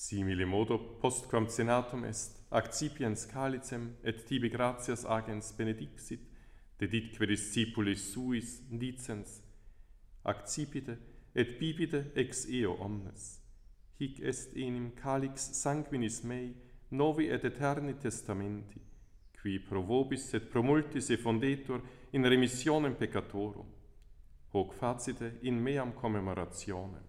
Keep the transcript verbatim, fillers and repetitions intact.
Simile modo postquam senatum est, accipiens calicem et tibi gratias agens benedixit, deditque discipulis suis dicens, accipite et bibite ex eo omnes. Hic est enim calix sanguinis mei, novi et eterni testamenti, qui pro vobis et pro multis effundetur in remissionem peccatorum. Hoc facite in meam commemorationem.